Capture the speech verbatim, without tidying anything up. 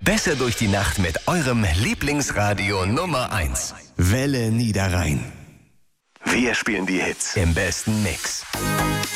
Besser durch die Nacht mit eurem Lieblingsradio Nummer eins. Welle Niederrhein. Wir spielen die Hits im besten Mix.